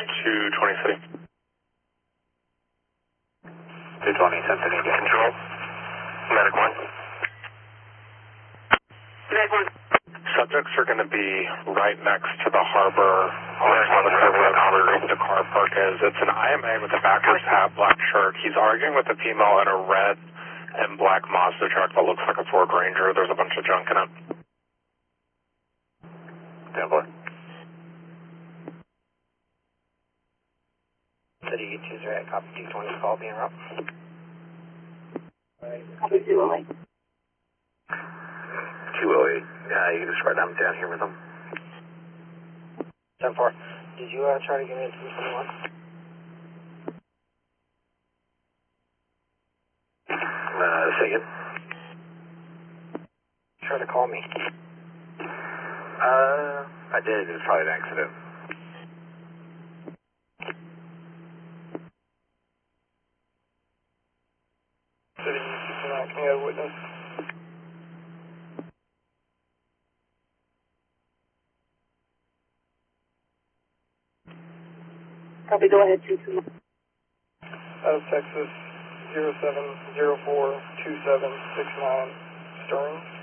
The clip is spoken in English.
220 City. 220 Cincinnati Control. Medic 1. Medic 1. Subjects are going to be right next to the harbor, on the curve where the car park is. It's an IMA with a backwards hat, black shirt. He's arguing with a female in a red and black Mazda truck that looks like a Ford Ranger. There's a bunch of junk in it. Stand by. City 20 at copy 220, call being route. Copy 208. 208. Yeah, you can just write down here with them. 10-4. Did you try to get me a 221? Say again? Try to call me. I did. It was probably an accident. City 229, can you have a witness? Copy, go ahead, 221. Out of Texas, 07042769, Sterling.